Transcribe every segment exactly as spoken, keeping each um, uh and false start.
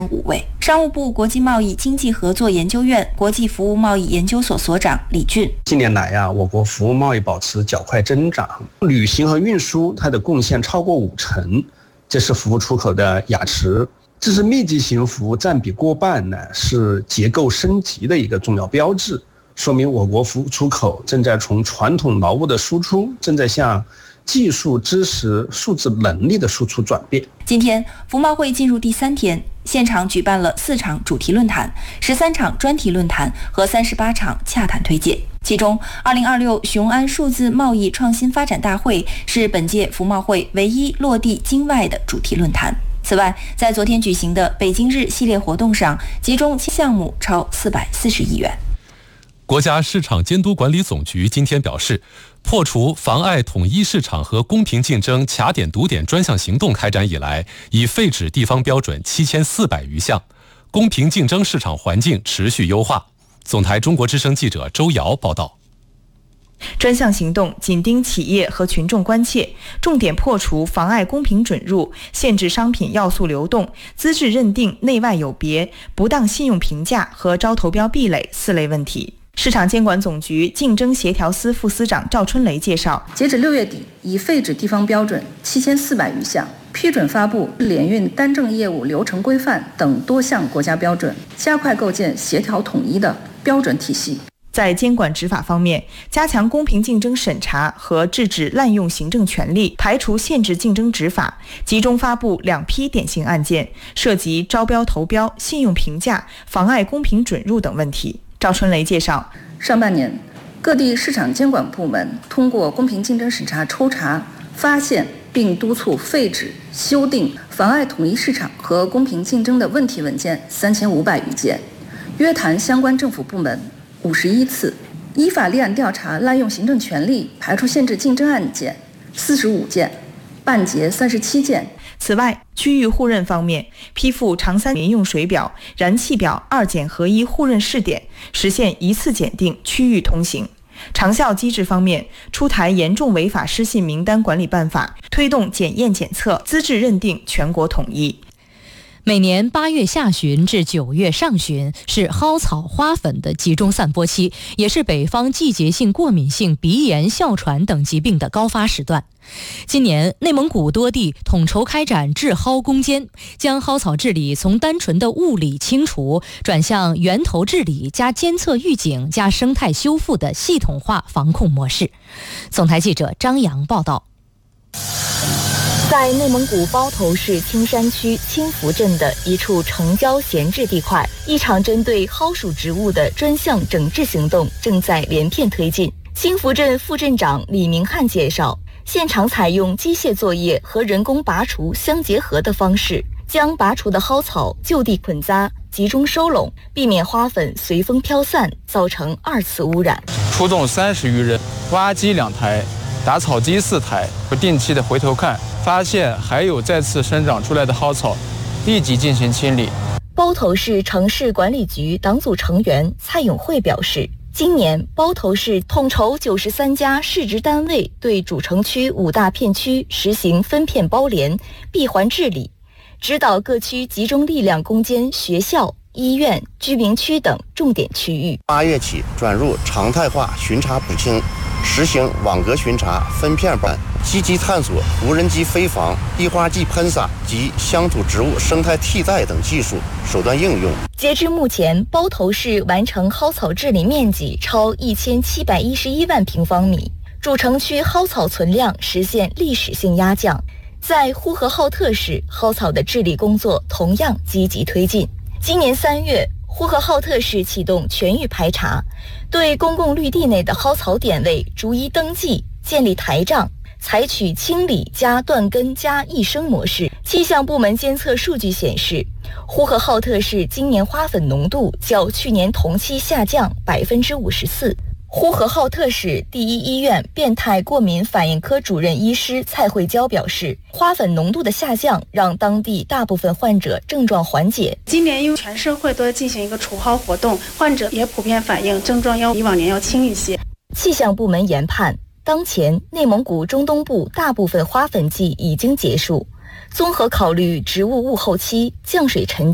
五位。商务部国际贸易经济合作研究院国际服务贸易研究所所长李俊： 近年来呀、啊，我国服务贸易保持较快增长，旅行和运输它的贡献超过五成，这是服务出口的雅池。这是密集型服务占比过半呢，是结构升级的一个重要标志，说明我国服务出口正在从传统劳务的输出，正在向技术知识、数字能力的输出转变。 今天，服贸会进入第三天，现场举办了四场主题论坛、十三场专题论坛和三十八场洽谈推介。其中，二零二六雄安数字贸易创新发展大会是本届服贸会唯一落地京外的主题论坛。此外，在昨天举行的北京日系列活动上，集中项目超四百四十亿元。 国家市场监督管理总局今天表示，破除妨碍统一市场和公平竞争卡点堵点专项行动开展以来，已废止地方标准七千四百余项，公平竞争市场环境持续优化。总台中国之声记者周瑶报道。 专项行动紧盯企业和群众关切，重点破除妨碍公平准入、限制商品要素流动、资质认定内外有别、不当信用评价和招投标壁垒四类问题。市场监管总局竞争协调司副司长赵春雷介绍， 截止六月底，已废止地方标准七千四百余项，批准发布联运单证业务流程规范等多项国家标准，加快构建协调统一的标准体系。 在监管执法方面，加强公平竞争审查和制止滥用行政权力，排除限制竞争执法，集中发布两批典型案件，涉及招标投标、信用评价、妨碍公平准入等问题。赵春雷介绍， 上半年，各地市场监管部门通过公平竞争审查抽查，发现并督促废止、修订妨碍统一市场和公平竞争的问题文件三千五百余件，约谈相关政府部门五十一次，依法立案调查滥用行政权力、排除限制竞争案件四十五件，办结三十七件。 此外，区域互认方面，批复长三民用水表、燃气表二检合一互认试点，实现一次检定、区域通行。长效机制方面，出台严重违法失信名单管理办法，推动检验检测、资质认定全国统一。 每年八月下旬至九月上旬是蒿草花粉的集中散播期，也是北方季节性过敏性鼻炎、哮喘等疾病的高发时段。今年内蒙古多地统筹开展治蒿攻坚，将蒿草治理从单纯的物理清除转向源头治理加监测预警加生态修复的系统化防控模式。总台记者张扬报道。 在内蒙古包头市青山区青福镇的一处城郊闲置地块，一场针对蒿属植物的专项整治行动正在连片推进。青福镇副镇长李明汉介绍，现场采用机械作业和人工拔除相结合的方式，将拔除的蒿草就地捆扎，集中收拢，避免花粉随风飘散，造成二次污染。 出动三十余人，挖机两台，打草机四台，不定期的回头看，发现还有再次生长出来的蒿草，立即进行清理。 包头市城市管理局党组成员蔡永慧表示，今年包头市统筹九十三家市直单位对主城区五大片区实行分片包联、闭环治理，指导各区集中力量攻坚学校、医院、居民区等重点区域。 八月起转入常态化巡查补清，实行网格巡查、分片办，积极探索无人机飞防、滴花剂喷洒及乡土植物生态替代等技术手段应用。 截至目前，包头市完成蒿草治理面积超一千七百一十一万平方米，主城区蒿草存量实现历史性压降。在呼和浩特市，蒿草的治理工作同样积极推进。今年三月，呼和浩特市启动全域排查，对公共绿地内的蒿草点位逐一登记，建立台账，采取清理加断根加益生模式。气象部门监测数据显示，呼和浩特市今年花粉浓度较去年同期下降百分之五十四。呼和浩特市第一医院变态过敏反应科主任医师蔡慧娇表示，花粉浓度的下降让当地大部分患者症状缓解。 今年因为全社会都在进行一个除蒿活动，患者也普遍反映症状要比往年要轻一些。 气象部门研判，当前内蒙古中东部大部分花粉季已经结束，综合考虑植物物候期、降水沉降、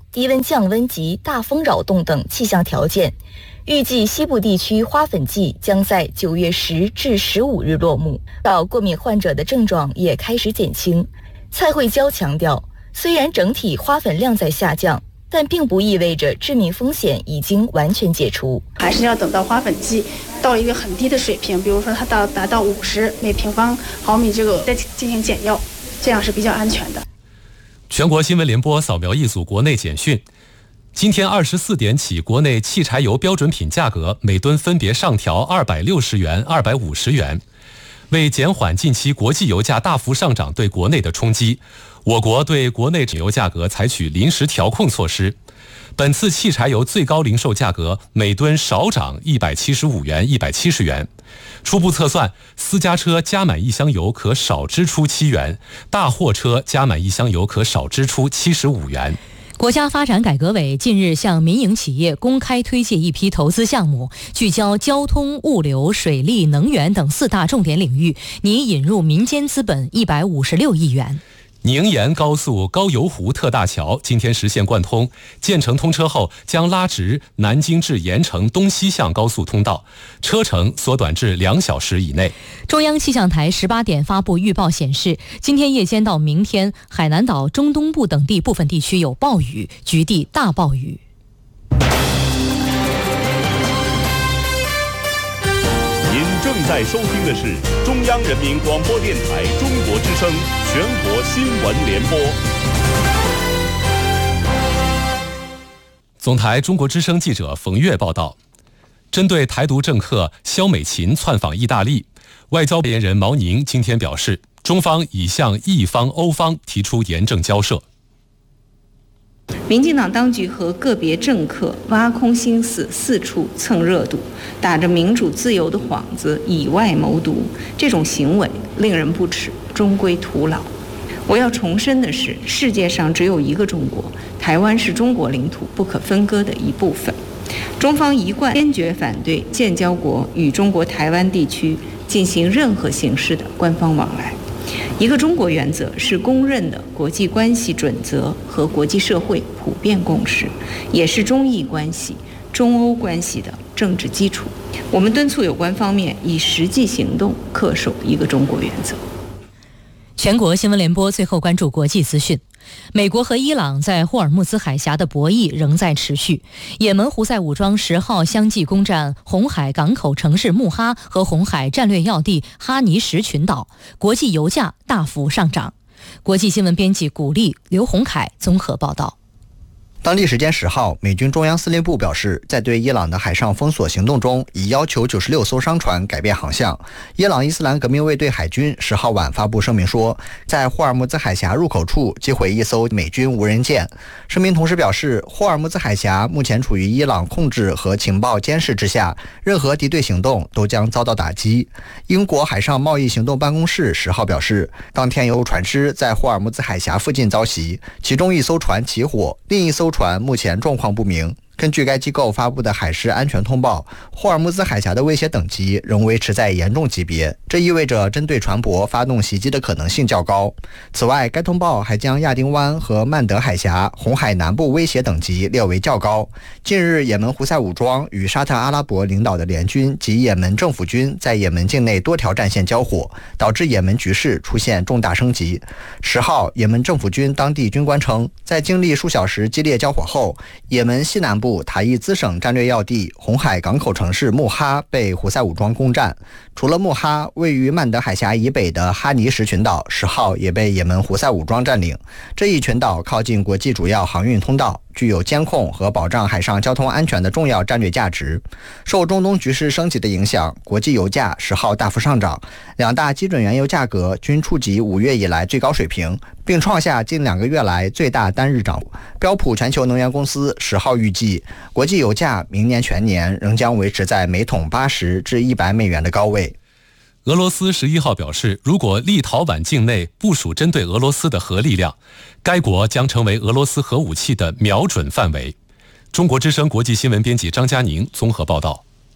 低温降温及大风扰动等气象条件。预计西部地区花粉季将在九月十至十五日落幕，到过敏患者的症状也开始减轻。蔡慧娇强调，虽然整体花粉量在下降，但并不意味着致命风险已经完全解除， 还是要等到花粉季到了一个很低的水平，比如说它到达到五十每平方毫米这个再进行减药，这样是比较安全的。 全国新闻联播扫描一组国内简讯。今天二十四点起，国内汽柴油标准品价格每吨分别上调二百六十元、二百五十元。为减缓近期国际油价大幅上涨对国内的冲击，我国对国内油价格采取临时调控措施。本次汽柴油最高零售价格每吨少涨一百七十五元、一百七十元。初步测算，私家车加满一箱油可少支出七元，大货车加满一箱油可少支出七十五元。 国家发展改革委近日向民营企业公开推介一批投资项目，聚焦交通、物流、水利、能源等四大重点领域，拟引入民间资本一百五十六亿元。 宁延高速高邮湖特大桥今天实现贯通，建成通车后将拉直南京至盐城东西向高速通道，车程缩短至两小时以内。 中央气象台十八点发布预报显示，今天夜间到明天，海南岛中东部等地部分地区有暴雨，局地大暴雨。 您正在收听的是中央人民广播电台中国之声全国新闻联播。 总台中国之声记者冯月报道，针对台独政客肖美琴窜访意大利，外交发言人毛宁今天表示，中方已向意方、欧方提出严正交涉。 民进党当局和个别政客挖空心思，四处蹭热度，打着民主自由的幌子，以外谋独，这种行为令人不齿，终归徒劳。我要重申的是，世界上只有一个中国，台湾是中国领土不可分割的一部分。中方一贯坚决反对建交国与中国台湾地区进行任何形式的官方往来。一个中国原则是公认的国际关系准则和国际社会普遍共识，也是中意关系、中欧关系的政治基础。我们敦促有关方面以实际行动恪守一个中国原则。 全国新闻联播最后关注国际资讯。美国和伊朗在霍尔木兹海峡的博弈仍在持续。也门胡塞武装十号相继攻占红海港口城市穆哈和红海战略要地哈尼什群岛，国际油价大幅上涨。国际新闻编辑古丽、刘洪凯综合报道。 当地时间十号，美军中央司令部表示，在对伊朗的海上封锁行动中，已要求九十六艘商船改变航向。伊朗伊斯兰革命卫队海军十号晚发布声明说，在霍尔木兹海峡入口处击毁一艘美军无人舰。声明同时表示，霍尔木兹海峡目前处于伊朗控制和情报监视之下，任何敌对行动都将遭到打击。英国海上贸易行动办公室十号表示，当天有船只在霍尔木兹海峡附近遭袭，其中一艘船起火，另一艘船目前状况不明。根据该机构发布的海事安全通报，霍尔木兹海峡的威胁等级仍维持在严重级别，这意味着针对船舶发动袭击的可能性较高。此外，该通报还将亚丁湾和曼德海峡、红海南部威胁等级列为较高。近日，也门胡塞武装与沙特阿拉伯领导的联军及也门政府军在也门境内多条战线交火，导致也门局势出现重大升级。十号，也门政府军当地军官称，在经历数小时激烈交火后，也门西南部塔伊兹省战略要地红海港口城市穆哈被胡塞武装攻占。除了穆哈，位于曼德海峡以北的哈尼什群岛十号也被也门胡塞武装占领。这一群岛靠近国际主要航运通道，具有监控和保障海上交通安全的重要战略价值。受中东局势升级的影响，国际油价十号大幅上涨，两大基准原油价格均触及五月以来最高水平，并创下近两个月来最大单日涨幅。标普全球能源公司十号预计，国际油价明年全年仍将维持在每桶八十至一百美元的高位。 俄罗斯十一号表示，如果立陶宛境内部署针对俄罗斯的核力量，该国将成为俄罗斯核武器的瞄准范围。中国之声国际新闻编辑张佳宁综合报道。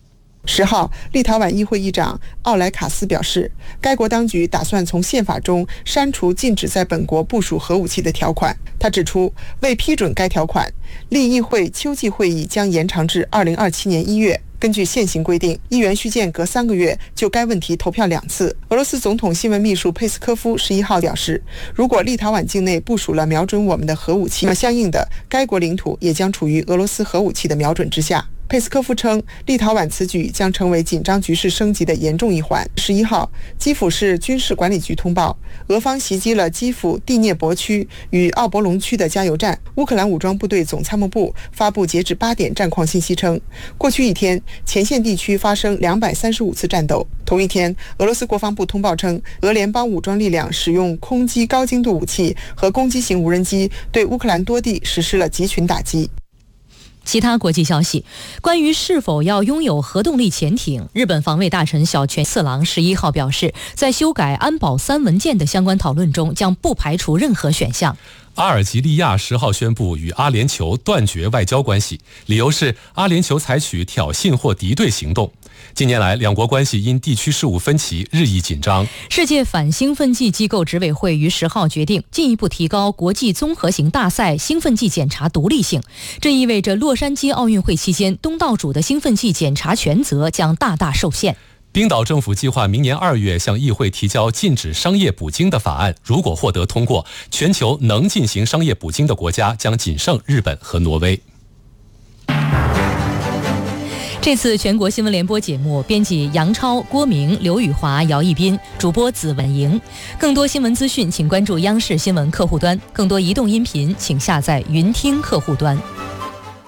十号，立陶宛议会议长奥莱卡斯表示，该国当局打算从宪法中删除禁止在本国部署核武器的条款。他指出，为批准该条款，立议会秋季会议将延长至二零二七年一月。根据现行规定，议员需间隔三个月就该问题投票两次。俄罗斯总统新闻秘书佩斯科夫十一号表示，如果立陶宛境内部署了瞄准我们的核武器，那么相应的，该国领土也将处于俄罗斯核武器的瞄准之下。佩斯科夫称，立陶宛此举将成为紧张局势升级的严重一环。十一号，基辅市军事管理局通报，俄方袭击了基辅第聂伯区与奥博隆区的加油站。乌克兰武装部队总参谋部发布截至八点战况信息称，过去一天前线地区发生两百三十五次战斗。同一天，俄罗斯国防部通报称，俄联邦武装力量使用空击高精度武器和攻击型无人机对乌克兰多地实施了集群打击。 其他国际消息，关于是否要拥有核动力潜艇，日本防卫大臣小泉四郎十一号表示，在修改安保三文件的相关讨论中，将不排除任何选项。 阿尔及利亚十号宣布与阿联酋断绝外交关系，理由是阿联酋采取挑衅或敌对行动。近年来，两国关系因地区事务分歧日益紧张。 世界反兴奋剂机构执委会于十号决定进一步提高国际综合型大赛兴奋剂检查独立性，这意味着洛杉矶奥运会期间东道主的兴奋剂检查权责将大大受限。 冰岛政府计划明年二月向议会提交禁止商业捕鲸的法案，如果获得通过，全球能进行商业捕鲸的国家将仅剩日本和挪威。 这次全国新闻联播节目，编辑杨超、郭明、刘宇华、姚一斌，主播子文莹。更多新闻资讯，请关注央视新闻客户端；更多移动音频，请下载云听客户端。